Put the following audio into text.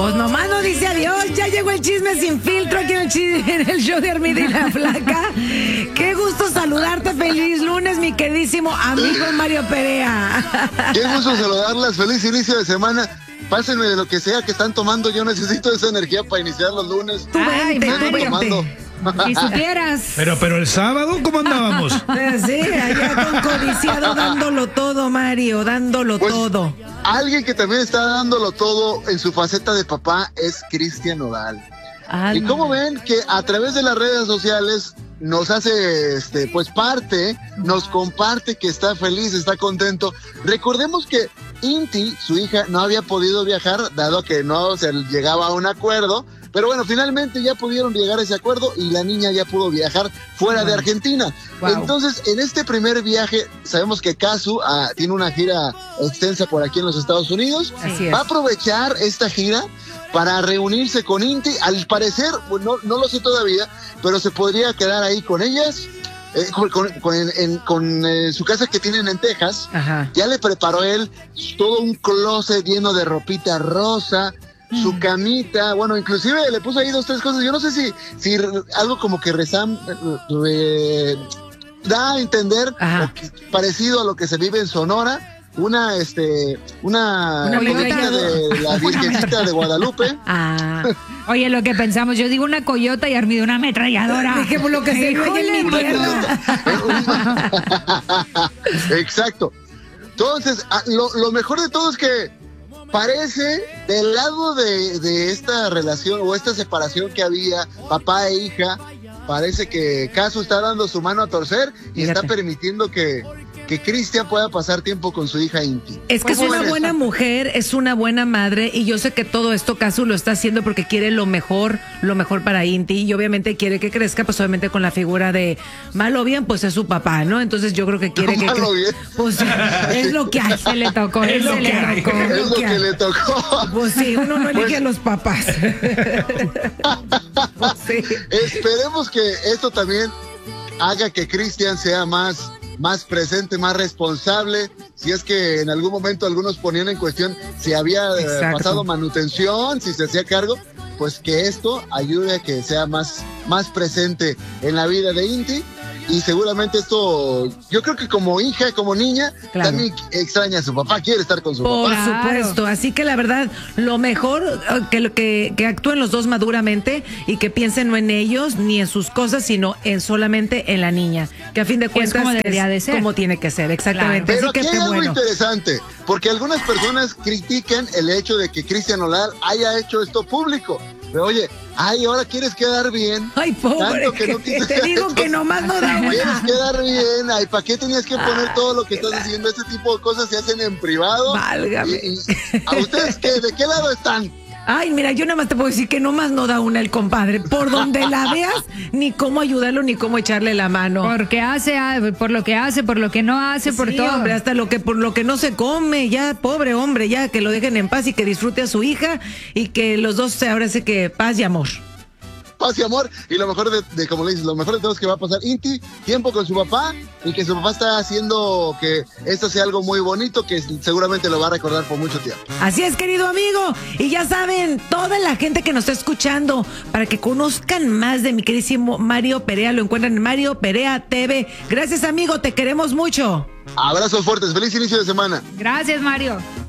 Pues nomás no dice adiós, ya llegó el chisme sin filtro aquí en el show de Armida y la Flaca. Qué gusto saludarte, feliz lunes, mi queridísimo amigo Mario Perea. Qué gusto saludarlas, feliz inicio de semana. Pásenme de lo que sea que están tomando, yo necesito esa energía para iniciar los lunes. Tú vente. Si supieras. Pero el sábado, ¿cómo andábamos? Sí, allá con codiciado dándolo todo, Mario, dándolo todo. Alguien que también está dándolo todo en su faceta de papá es Cristian Nodal. Y como ven que a través de las redes sociales nos hace pues parte, nos comparte que está feliz, está contento. Recordemos que Inti, su hija, no había podido viajar dado que no se llegaba a un acuerdo, pero bueno, finalmente ya pudieron llegar a ese acuerdo y la niña ya pudo viajar fuera de Argentina. Entonces, en este primer viaje, sabemos que Casu tiene una gira extensa por aquí en los Estados Unidos. Va a aprovechar esta gira para reunirse con Inti. Al parecer, no lo sé todavía, pero se podría quedar ahí con ellas. Con su casa que tienen en Texas. Ya le preparó él todo un closet lleno de ropita rosa, su camita, bueno, inclusive le puso ahí 2, 3 cosas. Yo no sé si algo como que da a entender parecido a lo que se vive en Sonora. Una coyota de la Virgencita de Guadalupe. Oye, lo que pensamos, yo digo una coyota y Armido una ametralladora. Dije, por lo que se ve en mi pierna. Exacto. Entonces, lo mejor de todo es que parece del lado de esta relación o esta separación que había, papá e hija, parece que Casu está dando su mano a torcer y está permitiendo que Cristian pueda pasar tiempo con su hija Inti. Es que es una buena mujer, es una buena madre, y yo sé que todo esto Casu lo está haciendo porque quiere lo mejor para Inti, y obviamente quiere que crezca, pues obviamente con la figura de mal o bien, pues es su papá, ¿no? Entonces yo creo que quiere que pues es lo que hay. Se le tocó, es lo que le tocó. Pues sí, uno no elige a los papás. Pues sí. Esperemos que esto también haga que Cristian sea más presente, más responsable. Si es que en algún momento algunos ponían en cuestión si había pasado manutención, si se hacía cargo, pues que esto ayude a que sea más presente en la vida de Inti. Y seguramente esto, yo creo que como hija, como niña, también extraña a su papá, quiere estar con su papá. Por supuesto, así que la verdad, lo mejor que actúen los dos maduramente y que piensen no en ellos ni en sus cosas, sino en solamente en la niña, que a fin de cuentas como debería de ser, como tiene que ser, exactamente. Pero así que aquí hay algo interesante, porque algunas personas critican el hecho de que Cristian Nodal haya hecho esto público. Pero oye, ahora quieres quedar bien. Ay, pobre, te digo que nomás no da una. Quieres quedar bien, ¿para qué tenías que poner todo lo que estás diciendo? Este tipo de cosas se hacen en privado. Válgame. ¿A ustedes de qué lado están? Ay, mira, yo nada más te puedo decir que nomás no da una el compadre. Por donde la veas, ni cómo ayudarlo, ni cómo echarle la mano. Porque hace, por lo que hace, por lo que no hace, por todo. Hombre, hasta por lo que no se come, ya, pobre hombre, ya, que lo dejen en paz y que disfrute a su hija y que los dos ahora sé que paz y amor. Paz y amor, y lo mejor de como le dices, lo mejor de todo es que va a pasar Inti tiempo con su papá y que su papá está haciendo que esto sea algo muy bonito que seguramente lo va a recordar por mucho tiempo. Así es, querido amigo, y ya saben, toda la gente que nos está escuchando, para que conozcan más de mi queridísimo Mario Perea, lo encuentran en Mario Perea TV. Gracias, amigo, te queremos mucho. Abrazos fuertes, feliz inicio de semana. Gracias, Mario.